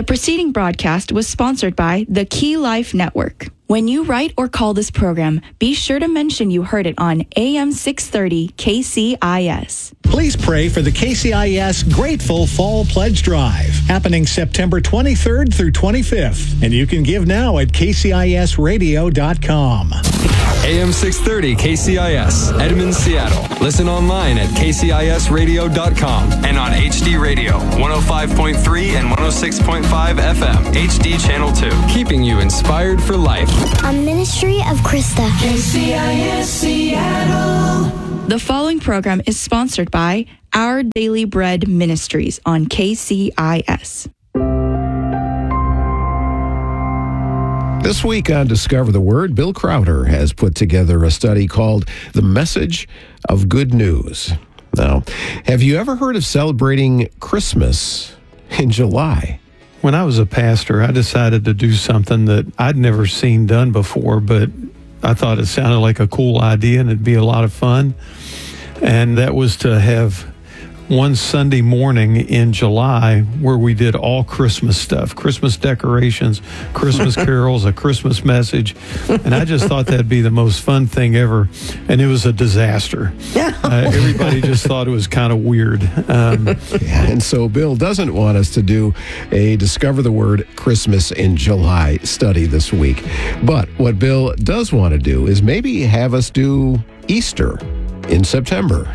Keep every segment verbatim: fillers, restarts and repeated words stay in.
The preceding broadcast was sponsored by the Key Life Network. When you write or call this program, be sure to mention you heard it on A M six thirty K C I S. Please pray for the K C I S Grateful Fall Pledge Drive, happening September twenty-third through twenty-fifth. And you can give now at K C I S radio dot com. A M six thirty K C I S, Edmonds, Seattle. Listen online at K C I S radio dot com and on H D Radio, one oh five point three and one oh six point five F M, H D Channel two. Keeping you inspired for life. A ministry of Krista. K C I S Seattle. The following program is sponsored by Our Daily Bread Ministries on K C I S. This week on Discover the Word, Bill Crowder has put together a study called The Message of Good News. Now, have you ever heard of celebrating Christmas in July? When I was a pastor, I decided to do something that I'd never seen done before, but I thought it sounded like a cool idea and it'd be a lot of fun. And that was to have one Sunday morning in July where we did all Christmas stuff, Christmas decorations, Christmas carols, a Christmas message. And I just thought that'd be the most fun thing ever. And it was a disaster. Uh, everybody just thought it was kind of weird. Um, yeah, and so Bill doesn't want us to do a Discover the Word Christmas in July study this week. But what Bill does want to do is maybe have us do Easter in September,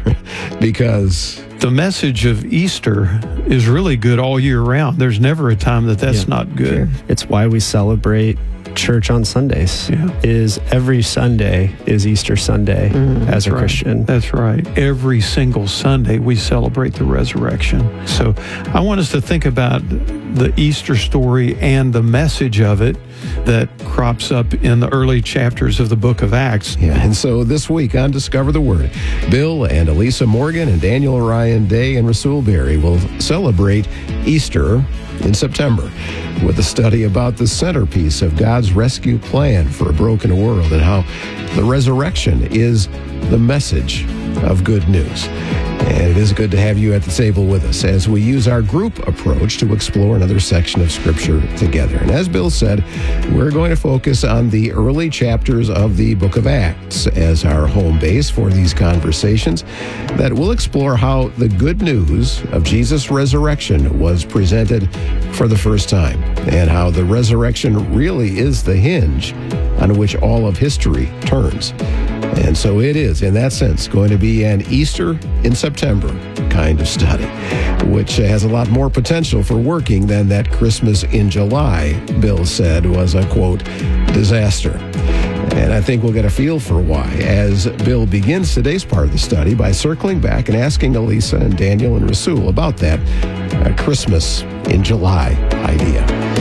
because the message of Easter is really good all year round. There's never a time that that's yeah, not good. Sure. It's why we celebrate church on Sundays. Yeah. Is every Sunday is Easter Sunday mm, as a right. Christian. That's right. Every single Sunday we celebrate the resurrection. So I want us to think about the Easter story and the message of it that crops up in the early chapters of the book of Acts. Yeah, and so this week on Discover the Word, Bill and Elisa Morgan and Daniel Orion Day and Rasul Berry will celebrate Easter in September with a study about the centerpiece of God's rescue plan for a broken world and how the resurrection is the message of good news. And it is good to have you at the table with us as we use our group approach to explore another section of Scripture together. And as Bill said, we're going to focus on the early chapters of the book of Acts as our home base for these conversations that will explore how the good news of Jesus' resurrection was presented for the first time and how the resurrection really is the hinge on which all of history turns. And so it is, in that sense, going to be an Easter in September kind of study, which has a lot more potential for working than that Christmas in July, Bill said, was a, quote, disaster. And I think we'll get a feel for why as Bill begins today's part of the study by circling back and asking Elisa and Daniel and Rasul about that uh, Christmas in July idea.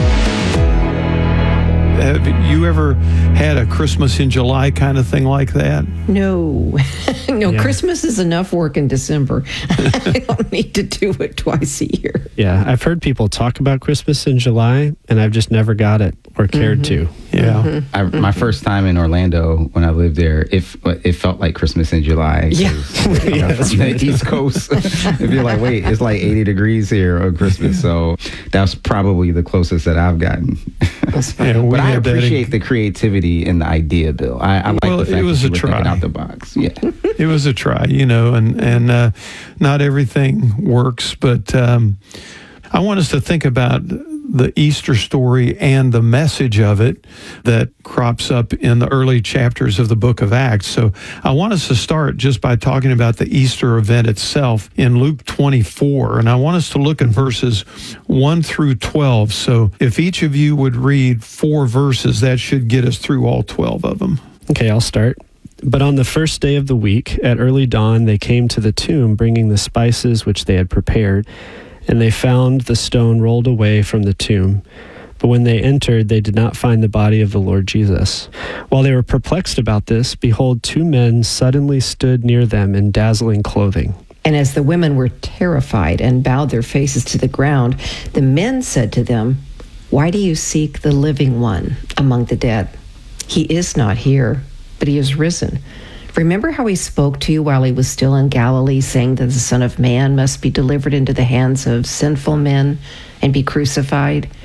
Have you ever had a Christmas in July kind of thing like that? No. no, yeah. Christmas is enough work in December. I don't need to do it twice a year. Yeah, I've heard people talk about Christmas in July, and I've just never got it or cared mm-hmm. to. Yeah. Mm-hmm. I, my first time in Orlando, when I lived there, it, it felt like Christmas in July. Yeah. You know, from the East Coast. If you're like, wait, it's like eighty degrees here on Christmas. So that's probably the closest that I've gotten. Yeah, but I that appreciate in- the creativity and the idea, Bill. I, I like well, the fact it was that a you were try. thinking out the box. Yeah. It was a try, you know, and, and uh, not everything works, but um, I want us to think about the Easter story and the message of it that crops up in the early chapters of the book of Acts. So I want us to start just by talking about the Easter event itself in Luke twenty-four. And I want us to look at verses one through twelve. So if each of you would read four verses, that should get us through all twelve of them. Okay, I'll start. But on the first day of the week, at early dawn, they came to the tomb, bringing the spices which they had prepared. And they found the stone rolled away from the tomb. But when they entered, they did not find the body of the Lord Jesus. While they were perplexed about this, behold, two men suddenly stood near them in dazzling clothing. And as the women were terrified and bowed their faces to the ground, the men said to them, "Why do you seek the living one among the dead? He is not here, but he is risen. Remember how he spoke to you while he was still in Galilee, saying that the Son of Man must be delivered into the hands of sinful men and be crucified,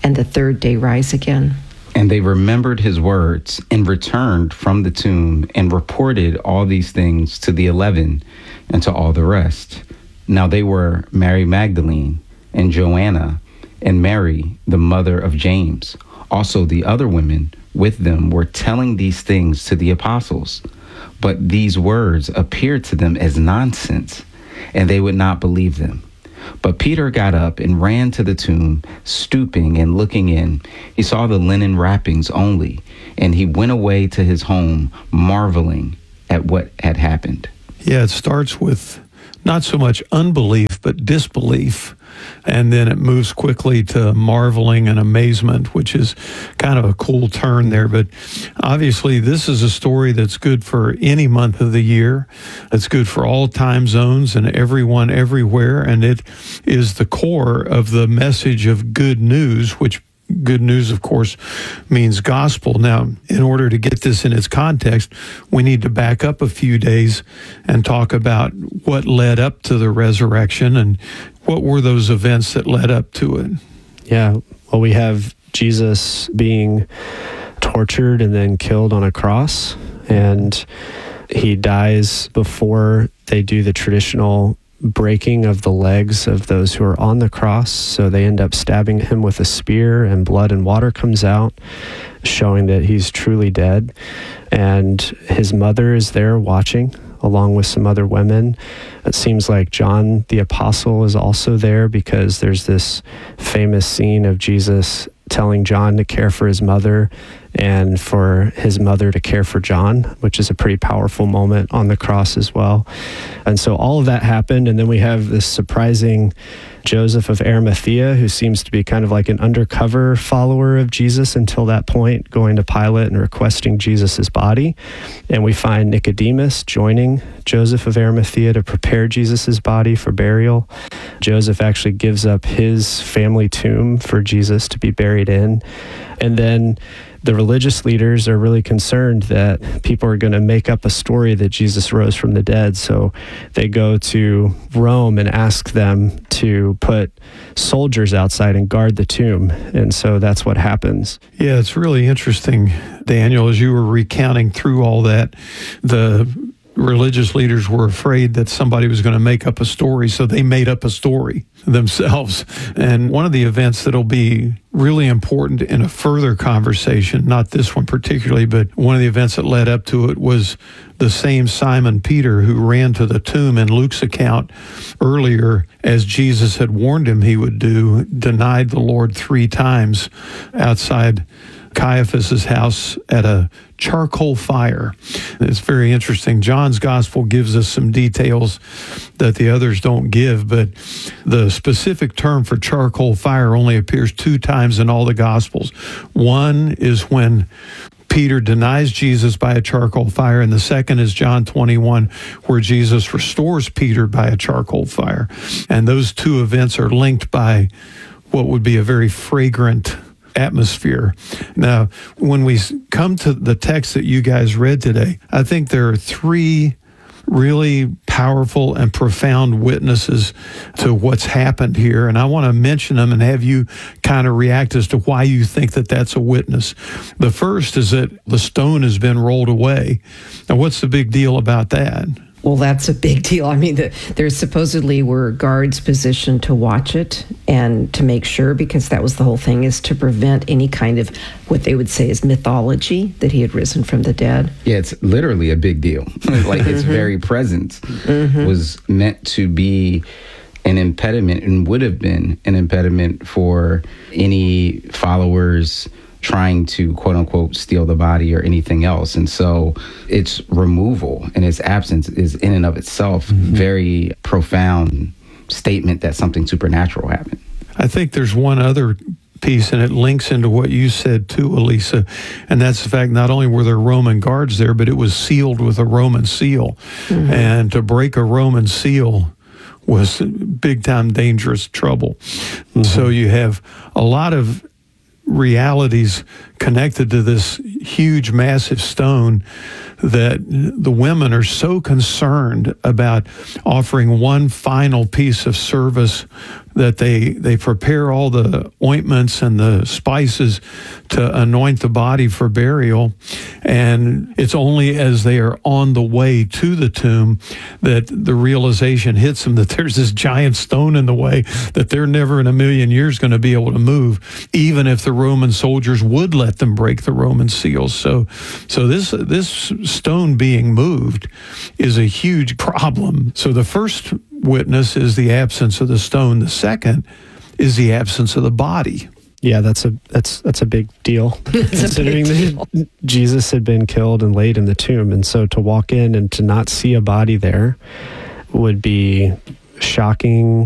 and the third day rise again. And they remembered his words and returned from the tomb and reported all these things to the eleven and to all the rest. Now they were Mary Magdalene and Joanna and Mary, the mother of James. Also the other women with them were telling these things to the apostles. But these words appeared to them as nonsense, and they would not believe them. But Peter got up and ran to the tomb, stooping and looking in. He saw the linen wrappings only, and he went away to his home, marveling at what had happened. Yeah, it starts with not so much unbelief, but disbelief. And then it moves quickly to marveling and amazement, which is kind of a cool turn there. But obviously, this is a story that's good for any month of the year. It's good for all time zones and everyone everywhere. And it is the core of the message of good news, which good news, of course, means gospel. Now, in order to get this in its context, we need to back up a few days and talk about what led up to the resurrection and what were those events that led up to it. Yeah, well, we have Jesus being tortured and then killed on a cross, and he dies before they do the traditional breaking of the legs of those who are on the cross. So they end up stabbing him with a spear, and blood and water comes out, showing that he's truly dead. And his mother is there watching, along with some other women. It seems like John the Apostle is also there, because there's this famous scene of Jesus telling John to care for his mother and for his mother to care for John, which is a pretty powerful moment on the cross as well. And so all of that happened, and then we have this surprising Joseph of Arimathea, who seems to be kind of like an undercover follower of Jesus until that point, going to Pilate and requesting Jesus's body. And we find Nicodemus joining Joseph of Arimathea to prepare Jesus's body for burial. Joseph actually gives up his family tomb for Jesus to be buried in. And then the religious leaders are really concerned that people are going to make up a story that Jesus rose from the dead. So they go to Rome and ask them to put soldiers outside and guard the tomb. And so that's what happens. Yeah, it's really interesting, Daniel, as you were recounting through all that, the religious leaders were afraid that somebody was going to make up a story, so they made up a story themselves. And one of the events that'll be really important in a further conversation, not this one particularly, but one of the events that led up to it was the same Simon Peter who ran to the tomb in Luke's account earlier, as Jesus had warned him he would do, denied the Lord three times outside Caiaphas's house at a charcoal fire. It's very interesting. John's gospel gives us some details that the others don't give, but the specific term for charcoal fire only appears two times in all the gospels. One is when Peter denies Jesus by a charcoal fire, and the second is John twenty-one, where Jesus restores Peter by a charcoal fire. And those two events are linked by what would be a very fragrant atmosphere. Now, when we come to the text that you guys read today, I think there are three really powerful and profound witnesses to what's happened here. And I want to mention them and have you kind of react as to why you think that that's a witness. The first is that the stone has been rolled away. Now, what's the big deal about that? Well, that's a big deal. I mean, the, there supposedly were guards positioned to watch it and to make sure, because that was the whole thing, is to prevent any kind of what they would say is mythology that he had risen from the dead. Yeah, it's literally a big deal. Like his mm-hmm. very presence mm-hmm. was meant to be an impediment, and would have been an impediment for any followers trying to, quote unquote, steal the body or anything else. And so its removal and its absence is in and of itself mm-hmm. very profound statement that something supernatural happened. I think there's one other piece, and it links into what you said too, Elisa, and that's the fact not only were there Roman guards there, but it was sealed with a Roman seal. Mm-hmm. And to break a Roman seal was big time dangerous trouble. Mm-hmm. So you have a lot of realities connected to this huge, massive stone that the women are so concerned about offering one final piece of service that they they prepare all the ointments and the spices to anoint the body for burial. And it's only as they are on the way to the tomb that the realization hits them that there's this giant stone in the way that they're never in a million years going to be able to move, even if the Roman soldiers would let them break the Roman seals. So, so this this stone being moved is a huge problem. So the first witness is the absence of the stone. The second is the absence of the body. Yeah, that's a that's that's a big deal, considering that Jesus had been killed and laid in the tomb, and so to walk in and to not see a body there would be shocking